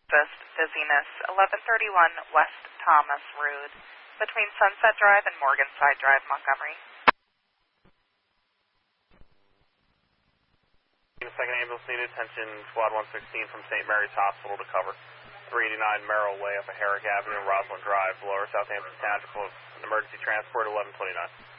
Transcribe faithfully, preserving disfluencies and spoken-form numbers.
Just dizziness, eleven thirty-one West Thomas Road, between Sunset Drive and Morganside Drive, Montgomery. Second ambulance needed, attention Squad one sixteen from Saint Mary's Hospital to cover. three eighty-nine Merrill Way up at Herrick Avenue, Roslyn Drive, Lower Southampton Township. Emergency transport eleven twenty-nine.